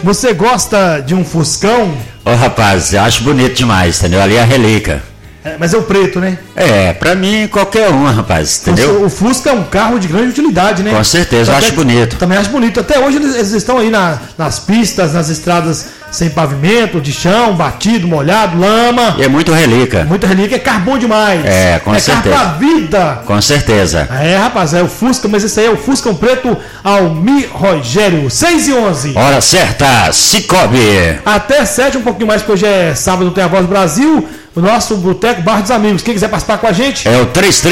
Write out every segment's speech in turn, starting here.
Você gosta de um Fuscão? Ô rapaz, eu acho bonito demais, entendeu? Ali é a relíquia. Mas é o preto, né? Pra mim qualquer um, rapaz, entendeu? O Fusca é um carro de grande utilidade, né? Com certeza, eu acho bonito. Também acho bonito. Até hoje eles estão aí nas pistas, nas estradas sem pavimento, de chão, batido, molhado, lama. E é muito relíquia. Muita relíquia, é carro bom demais. Com certeza. É carro pra vida. Com certeza. Rapaz, é o Fusca, mas esse aí é o Fuscão Preto Almir Rogério, 6h11. Hora certa, Cicobi. Até 7, um pouquinho mais, porque hoje é sábado, tem a Voz do Brasil. O nosso Boteco Bar dos Amigos. Quem quiser participar com a gente? É o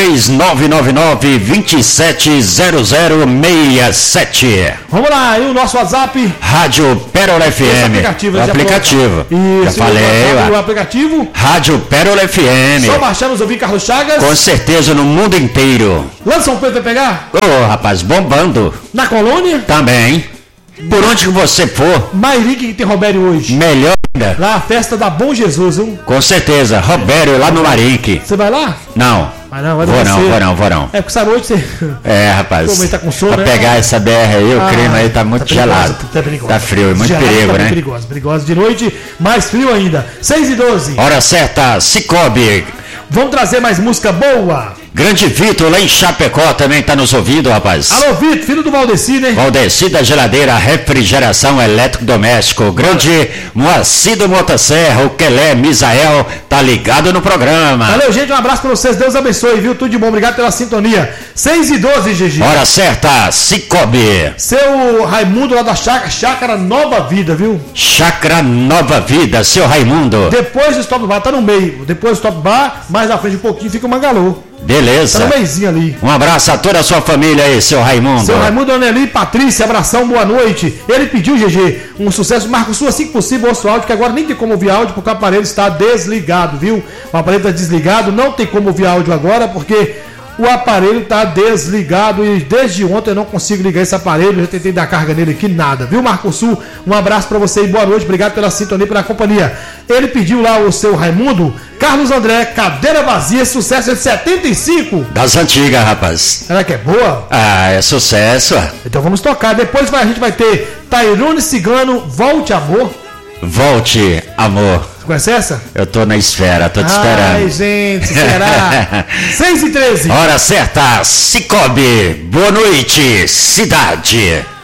33999-270067. Vamos lá, e o nosso WhatsApp? Rádio Pérola FM. Aplicativo, o aplicativo. Isso, já falei, o aplicativo. Rádio Pérola FM. Só baixar, nos ouvir, Carlos Chagas. Com certeza, no mundo inteiro. Lá de São Pedro vai pegar? Rapaz, bombando. Na Colônia? Também. Por onde que você for. Mairique, que tem Robério hoje. Melhor ainda. Lá a festa da Bom Jesus, viu? Com certeza, Robério lá no Marique. Você vai lá? Não. Vai não, vai vou não. É porque essa noite você... rapaz. Como ele tá com sono, pra né? pegar essa BR aí, o clima aí tá muito gelado. Tá frio, muito gelado, perigo, né? Perigoso de noite, mais frio ainda. 6h12. Hora certa, Cicobi. Vamos trazer mais música boa. Grande Vitor, lá em Chapecó, também tá nos ouvindo, rapaz. Alô, Vitor, filho do Valdeci, né? Valdeci da Geladeira, Refrigeração Elétrico Doméstico. Grande Moacir do Motosserra, o Kelé Misael, tá ligado no programa. Valeu, gente, um abraço pra vocês, Deus abençoe, viu? Tudo de bom, obrigado pela sintonia. 6h12, GG. Hora certa, Cicobi. Seu Raimundo lá da Chácara Nova Vida, viu? Chácara Nova Vida, seu Raimundo. Depois do Stop Bar, tá no meio. Depois do Stop Bar, mais à frente um pouquinho, fica o Mangalô. Beleza. Tá no meizinho ali. Um abraço a toda a sua família aí, seu Raimundo. Seu Raimundo, Aneli, Patrícia, abração, boa noite. Ele pediu, GG, um sucesso. Marco Sul, assim que possível, ouça o áudio, que agora nem tem como ouvir áudio, porque o aparelho está desligado, viu? O aparelho está desligado, não tem como ouvir áudio agora, porque o aparelho está desligado e desde ontem eu não consigo ligar esse aparelho. Eu já tentei dar carga nele aqui, nada, viu, Marco Sul? Um abraço para você e boa noite, obrigado pela sintonia, pela companhia. Ele pediu lá o seu Raimundo, Carlos André, Cadeira Vazia, sucesso de 75. Das antigas, rapaz. Será que é boa? É sucesso. Então vamos tocar. Depois a gente vai ter Tairone Cigano, Volte Amor. Volte, amor. Você conhece essa? Eu tô na esfera, tô te esperando. Ai, gente, será? 6h13. Hora certa, Cicobi. Boa noite, cidade.